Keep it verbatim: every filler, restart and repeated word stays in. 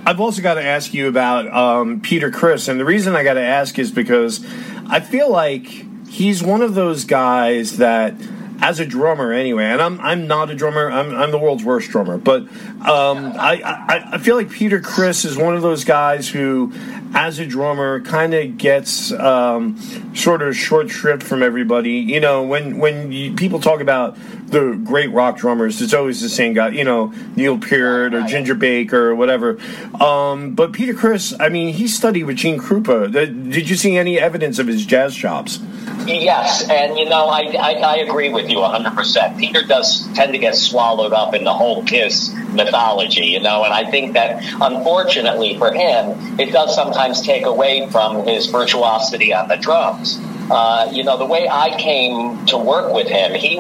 I've also got to ask you about um, Peter Criss, and the reason I got to ask is because I feel like he's one of those guys that, as a drummer anyway, and I'm I'm not a drummer, I'm I'm the world's worst drummer, but um, I, I I feel like Peter Criss is one of those guys who, as a drummer, kind of gets um, sort of short shrift from everybody. You know, when when you, people talk about the great rock drummers, it's always the same guy. You know, Neil Peart or Ginger Baker or whatever. Um, but Peter Criss, I mean, he studied with Gene Krupa. Did you see any evidence of his jazz chops? Yes, and you know, I, I, I agree with you one hundred percent. Peter does tend to get swallowed up in the whole Kiss mythology, you know, and I think that, unfortunately for him, it does sometimes take away from his virtuosity on the drums. Uh, you know, the way I came to work with him, he